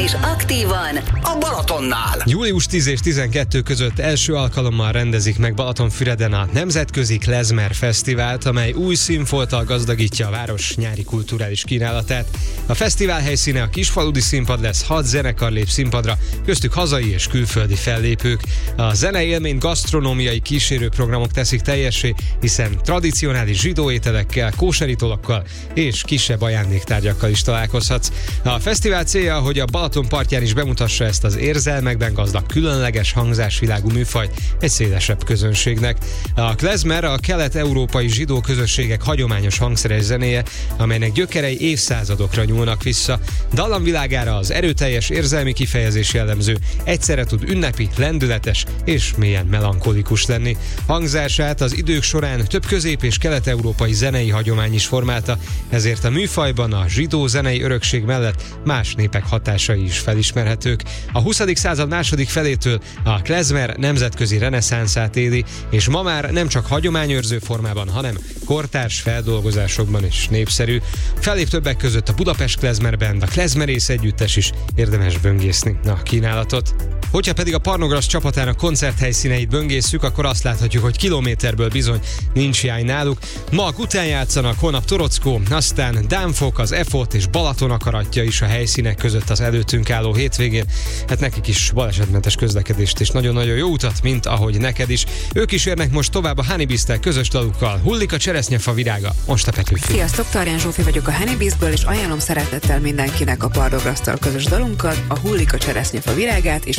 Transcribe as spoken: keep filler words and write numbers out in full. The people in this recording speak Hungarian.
és aktívan a Balatonnál. július tíz és tizenkettő között első alkalommal rendezik meg Balatonfüreden a Nemzetközi Klezmer Fesztivált, amely új színfolttal gazdagítja a város nyári kulturális kínálatát. A fesztivál helyszíne a Kisfaludi Színpad lesz, hat zenekar lép színpadra, köztük hazai és külföldi fellépők. A zenei élményt gasztronómiai kísérőprogramok teszik teljessé, hiszen tradicionális zsidó ételekkel, kóserítolokkal és kisebb ajándéktárgyakkal is találkozhatsz. A fesztivál célja, hogy a Balaton partján is bemutassa ezt az érzelmekben gazdag, különleges hangzásvilágú műfajt egy szélesebb közönségnek. A klezmer a kelet-európai zsidó közösségek hagyományos hangszeres zenéje, amelynek gyökerei évszázadokra nyúlnak vissza. Dallamvilágára az erőteljes érzelmi kifejezés jellemző, egyszerre tud ünnepi, lendületes és mélyen melankolikus lenni. Hangzását az idők során több közép- és kelet-európai zenei hagyomány is formálta, ezért a műfajban a zsidó zenei örökség mellett más népek hatásai is felismerhetők. A huszadik század második felétől a klezmer nemzetközi reneszánszát éli, és ma már nem csak hagyományőrző formában, hanem kortárs feldolgozásokban is népszerű. Fellép többek között a Budapest Klezmer Band, a Klezmerész együttes is, érdemes böngészni a kínálatot. Hogyha pedig a Parnograsz csapatának koncerthelyszíneit böngészszük, akkor azt láthatjuk, hogy kilométerből bizony nincs hiány náluk. Mag után játszanak, holnap Torockó, aztán Dámfok, az Efot és Balaton akaratja is a helyszínek között az előttünk álló hétvégén. Hát nekik is balesetmentes közlekedést és nagyon-nagyon jó utat, mint ahogy neked is. Ők is érnek most tovább a Honeybeast-tel közös dalukkal. Hullik a cseresznyefa virága, most a Petőfi. Sziasztok, Tarján Zsófi vagyok a Honeybeast-ből, és ajánlom szeretettel mindenkinek a Parnograsszal közös dalunkat, a Hullik a cseresznyefa virágát, és